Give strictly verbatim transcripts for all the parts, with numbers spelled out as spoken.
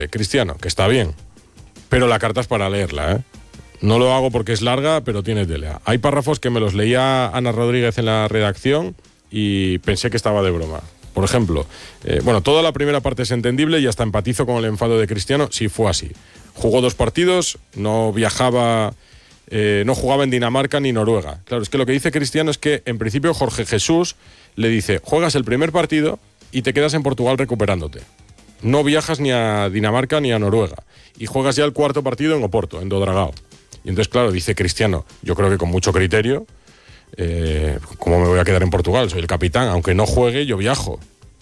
Cristiano, que está bien, pero la carta es para leerla, ¿eh? No lo hago porque es larga, pero tiene tela. Hay párrafos que me los leía Ana Rodríguez en la redacción y pensé que estaba de broma. Por ejemplo, eh, bueno, toda la primera parte es entendible y hasta empatizo con el enfado de Cristiano si fue así. Jugó dos partidos, no viajaba, eh, no jugaba en Dinamarca ni Noruega. Claro, es que lo que dice Cristiano es que en principio Jorge Jesús le dice, juegas el primer partido y te quedas en Portugal recuperándote. No viajas ni a Dinamarca ni a Noruega y juegas ya el cuarto partido en Oporto, en Do Dragao. Y entonces, claro, dice Cristiano, yo creo que con mucho criterio, eh, ¿cómo me voy a quedar en Portugal? Soy el capitán, aunque no juegue, yo viajo.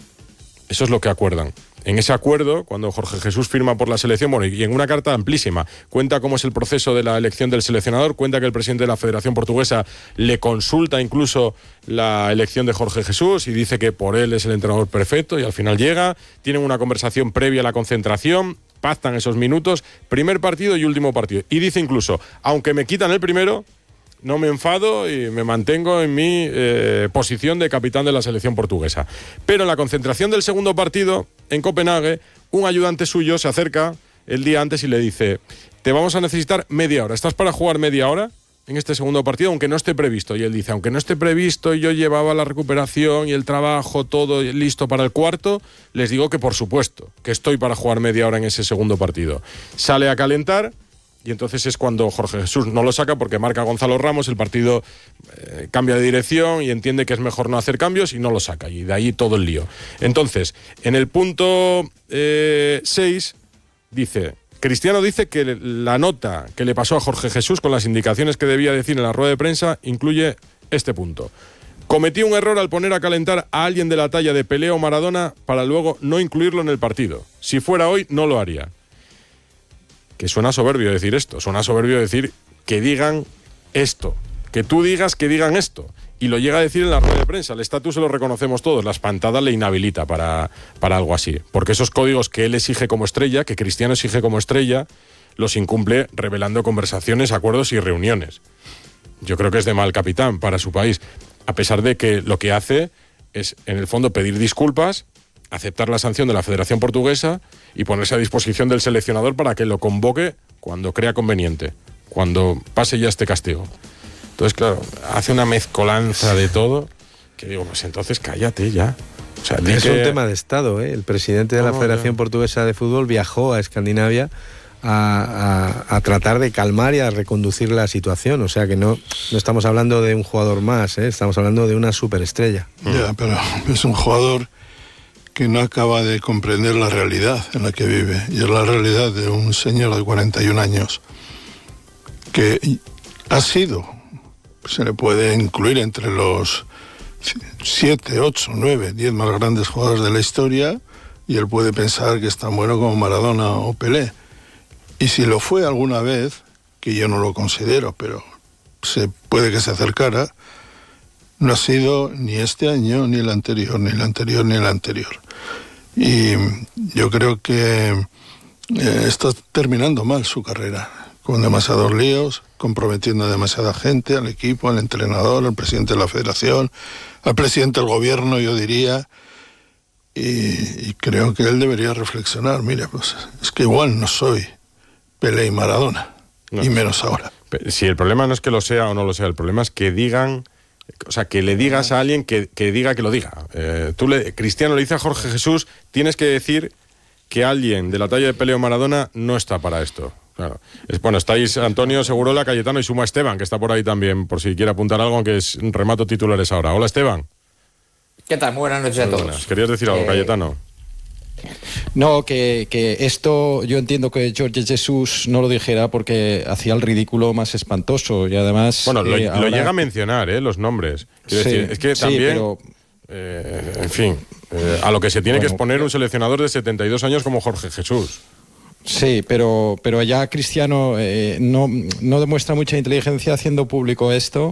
Eso es lo que acuerdan. En ese acuerdo, cuando Jorge Jesús firma por la selección, bueno, y en una carta amplísima, cuenta cómo es el proceso de la elección del seleccionador, cuenta que el presidente de la Federación Portuguesa le consulta incluso la elección de Jorge Jesús y dice que por él es el entrenador perfecto y al final llega, tienen una conversación previa a la concentración, pactan esos minutos, primer partido y último partido. Y dice incluso, aunque me quitan el primero, no me enfado y me mantengo en mi eh, posición de capitán de la selección portuguesa. Pero en la concentración del segundo partido, en Copenhague, un ayudante suyo se acerca el día antes y le dice, te vamos a necesitar media hora. ¿Estás para jugar media hora en este segundo partido, aunque no esté previsto? Y él dice, aunque no esté previsto y yo llevaba la recuperación y el trabajo, todo listo para el cuarto, les digo que por supuesto, que estoy para jugar media hora en ese segundo partido. Sale a calentar y entonces es cuando Jorge Jesús no lo saca porque marca Gonzalo Ramos, el partido eh, cambia de dirección y entiende que es mejor no hacer cambios y no lo saca. Y de ahí todo el lío. Entonces, en el punto seis dice... Cristiano dice que la nota que le pasó a Jorge Jesús con las indicaciones que debía decir en la rueda de prensa incluye este punto. Cometí un error al poner a calentar a alguien de la talla de Pelé o Maradona para luego no incluirlo en el partido. Si fuera hoy, no lo haría. Que suena soberbio decir esto, suena soberbio decir que digan esto, que tú digas que digan esto. Y lo llega a decir en la rueda de prensa. El estatus se lo reconocemos todos. La espantada le inhabilita para, para algo así. Porque esos códigos que él exige como estrella, que Cristiano exige como estrella, los incumple revelando conversaciones, acuerdos y reuniones. Yo creo que es de mal capitán para su país. A pesar de que lo que hace es, en el fondo, pedir disculpas, aceptar la sanción de la Federación Portuguesa y ponerse a disposición del seleccionador para que lo convoque cuando crea conveniente, cuando pase ya este castigo. Entonces, claro, hace una mezcolanza de todo que digo, pues entonces cállate ya. O sea, es que... un tema de Estado, ¿eh? El presidente de la no, Federación no. Portuguesa de Fútbol viajó a Escandinavia a, a, a tratar de calmar y a reconducir la situación. O sea que no, no estamos hablando de un jugador más, ¿eh? Estamos hablando de una superestrella. Ya, pero es un jugador que no acaba de comprender la realidad en la que vive. Y es la realidad de un señor de cuarenta y un años que ha sido... se le puede incluir entre los siete, ocho, nueve, diez más grandes jugadores de la historia y él puede pensar que es tan bueno como Maradona o Pelé. Y si lo fue alguna vez, que yo no lo considero, pero se puede que se acercara, no ha sido ni este año, ni el anterior, ni el anterior, ni el anterior. Y yo creo que eh, está terminando mal su carrera, con demasiados líos, comprometiendo a demasiada gente, al equipo, al entrenador, al presidente de la federación, al presidente del gobierno, yo diría, y, y creo que él debería reflexionar, mira, pues es que igual no soy Pelé y Maradona, no, y menos ahora. Si el problema no es que lo sea o no lo sea, el problema es que digan, o sea, que le digas a alguien que, que diga que lo diga. Eh, tú le, Cristiano le dice a Jorge Jesús, tienes que decir que alguien de la talla de Pelé o Maradona no está para esto. Claro. Es, bueno, estáis Antonio, Segurola, Cayetano y suma Esteban, que está por ahí también, por si quiere apuntar algo, aunque es remato titulares ahora. Hola, Esteban. ¿Qué tal? Muy buenas noches a todos. Buenas. ¿Querías decir algo, eh... Cayetano? No, que, que esto yo entiendo que Jorge Jesús no lo dijera porque hacía el ridículo más espantoso y además... Bueno, lo, eh, lo ahora... llega a mencionar, ¿eh? Los nombres. Quiero sí, decir, es que también... Sí, pero... eh, en fin, eh, a lo que se tiene bueno, que exponer un seleccionador de setenta y dos años como Jorge Jesús. Sí, pero, pero ya Cristiano eh, no, no demuestra mucha inteligencia haciendo público esto.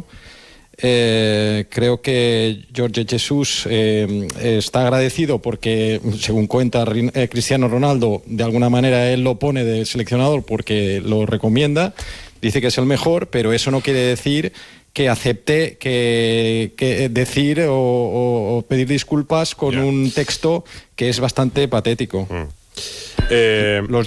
Eh, creo que Jorge Jesús eh, está agradecido porque, según cuenta eh, Cristiano Ronaldo, de alguna manera él lo pone de seleccionador porque lo recomienda, dice que es el mejor, pero eso no quiere decir que acepte que, que decir o, o, o pedir disculpas con yeah. un texto que es bastante patético. Mm. Eh, Los